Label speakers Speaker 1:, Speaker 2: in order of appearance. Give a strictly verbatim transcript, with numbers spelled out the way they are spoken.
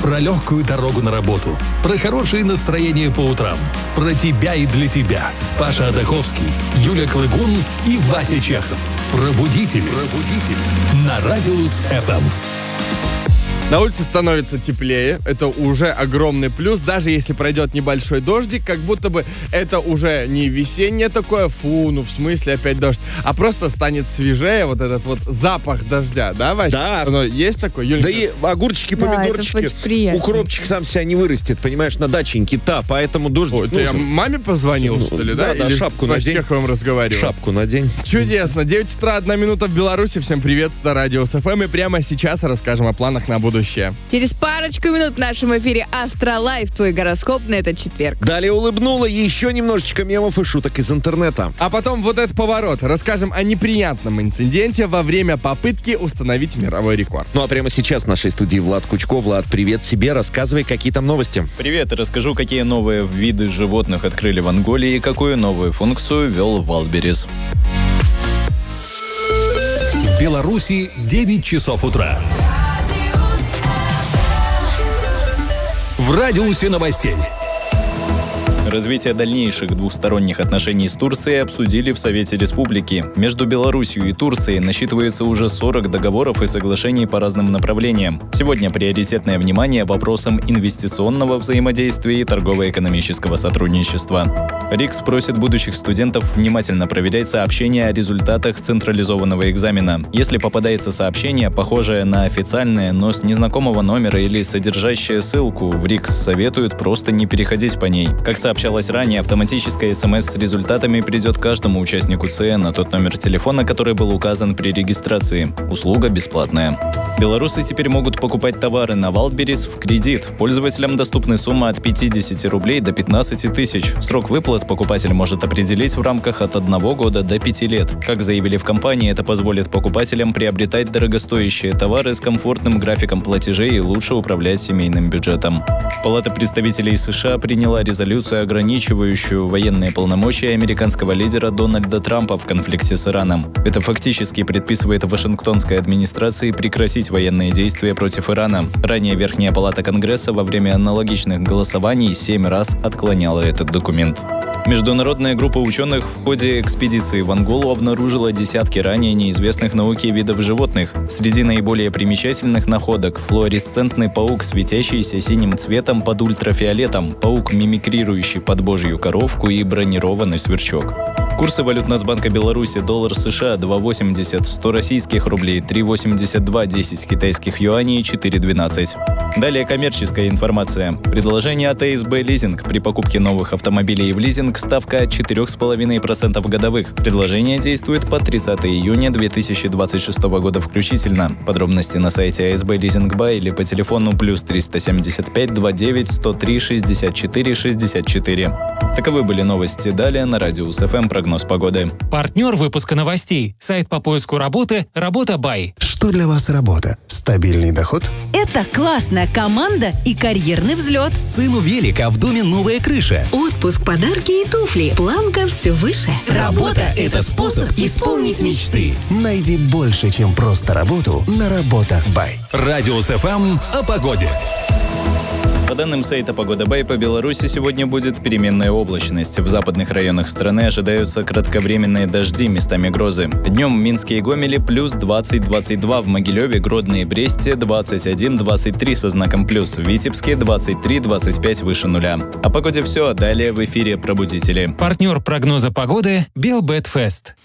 Speaker 1: Про легкую дорогу на работу, про хорошее настроение по утрам, про тебя и для тебя. Паша Адаховский, Юлия Клыгун и Вася Чехов. Пробудители. Пробудители. На Радиус эф эм.
Speaker 2: На улице становится теплее, это уже огромный плюс, даже если пройдет небольшой дождик, как будто бы это уже не весеннее такое, фу, ну в смысле опять дождь, а просто станет свежее вот этот вот запах дождя, да, Вася?
Speaker 3: Да.
Speaker 2: Оно есть такое? Юль,
Speaker 3: Да и огурчики,
Speaker 4: Да,
Speaker 3: помидорчики,
Speaker 4: это очень приятно.
Speaker 3: укропчик сам себя не вырастет, понимаешь, на даченьке-то, поэтому дождик
Speaker 2: Ой, ты я
Speaker 3: нужен.
Speaker 2: маме позвонил,
Speaker 3: Ну,
Speaker 2: что ли, да?
Speaker 3: да, да,
Speaker 2: Или
Speaker 3: шапку
Speaker 2: с
Speaker 3: надень.
Speaker 2: Чеховым разговаривал?
Speaker 3: Шапку надень.
Speaker 2: Чудесно. девять утра, одна минута в Беларуси. Всем привет, это Радиус эф эм. И прямо сейчас расскажем о планах на будущее.
Speaker 4: Через парочку минут в нашем эфире Астролайф, твой гороскоп на этот четверг.
Speaker 3: Далее улыбнула еще немножечко мемов и шуток из интернета.
Speaker 2: А потом вот этот поворот. Расскажем о неприятном инциденте во время попытки установить мировой рекорд.
Speaker 3: Ну а прямо сейчас в нашей студии Влад Кучко. Влад, привет тебе, рассказывай, какие там новости.
Speaker 5: Привет, расскажу, какие новые виды животных открыли в Анголе и какую новую функцию ввел Wildberries.
Speaker 1: В Беларуси девять часов утра. В радиусе новостей.
Speaker 5: Развитие дальнейших двусторонних отношений с Турцией обсудили в Совете Республики. Между Беларусью и Турцией насчитывается уже сорок договоров и соглашений по разным направлениям. Сегодня приоритетное внимание вопросам инвестиционного взаимодействия и торгово-экономического сотрудничества. РИКС просит будущих студентов внимательно проверять сообщения о результатах централизованного экзамена. Если попадается сообщение, похожее на официальное, но с незнакомого номера или содержащее ссылку, в РИКС советуют просто не переходить по ней. Как сообщалось ранее, автоматическое СМС с результатами придет каждому участнику ЦЕ на тот номер телефона, который был указан при регистрации. Услуга бесплатная. Белорусы теперь могут покупать товары на Wildberries в кредит. Пользователям доступны суммы от пятидесяти рублей до пятнадцати тысяч. Срок выплат покупатель может определить в рамках от одного года до пяти лет. Как заявили в компании, это позволит покупателям приобретать дорогостоящие товары с комфортным графиком платежей и лучше управлять семейным бюджетом. Палата представителей США приняла резолюцию, ограничивающую военные полномочия американского лидера Дональда Трампа в конфликте с Ираном. Это фактически предписывает Вашингтонской администрации прекратить военные действия против Ирана. Ранее Верхняя палата Конгресса во время аналогичных голосований семь раз отклоняла этот документ. Международная группа ученых в ходе экспедиции в Анголу обнаружила десятки ранее неизвестных науке видов животных. Среди наиболее примечательных находок – флуоресцентный паук, светящийся синим цветом под ультрафиолетом, паук, мимикрирующий под божью коровку и бронированный сверчок. Курсы валют Нацбанка Беларуси: доллар США два восемьдесят, сто российских рублей три восемьдесят два, десять китайских юаней четыре двенадцать. Далее коммерческая информация. Предложение от АСБ Лизинг: при покупке новых автомобилей в лизинг ставка от четыре целых пять десятых процента годовых. Предложение действует по тридцатого июня две тысячи двадцать шестого года включительно. Подробности на сайте АСБ Лизинг Бай или по телефону плюс триста семьдесят пять двадцать девять сто три шестьдесят четыре шестьдесят четыре. Таковы были новости. Далее на Радиус эф эм прогноз погоды.
Speaker 6: Партнер выпуска новостей. Сайт по поиску работы «Работа Бай».
Speaker 7: Что для вас работа? Стабильный доход?
Speaker 8: Это классная команда и карьерный взлет.
Speaker 9: Сыну велика, в доме новая крыша.
Speaker 8: Отпуск, подарки и туфли. Планка все выше.
Speaker 9: Работа – это способ исполнить мечты.
Speaker 7: Найди больше, чем просто работу на Работа Бай.
Speaker 1: Радиус эф эм о погоде.
Speaker 5: По данным сайта «Погода Бай», по Беларуси сегодня будет переменная облачность. В западных районах страны ожидаются кратковременные дожди, местами грозы. Днем в Минске и Гомеле плюс двадцать двадцать два, в Могилеве, Гродно и Бресте двадцать один двадцать три со знаком плюс, в Витебске двадцать три двадцать пять выше нуля. О погоде все, далее в эфире «Пробудители».
Speaker 6: Партнер прогноза погоды «Белбетфест».